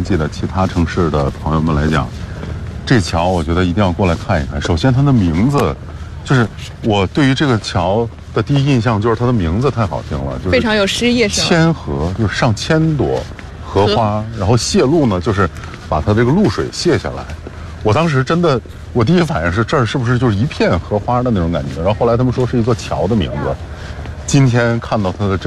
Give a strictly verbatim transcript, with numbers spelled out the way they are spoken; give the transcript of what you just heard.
际的其他城市的朋友们来讲，这桥我觉得一定要过来看一看。首先，它的名字，就是我对于这个桥的第一印象就是它的名字太好听了，就是非常有诗意，是吧？ 千荷就是上千朵荷花，然后泄露呢，就是把它这个露水泄下来。我当时真的，我第一反应是这儿是不是就是一片荷花的那种感觉？然后后来他们说是一座桥的名字。今天看到它的真。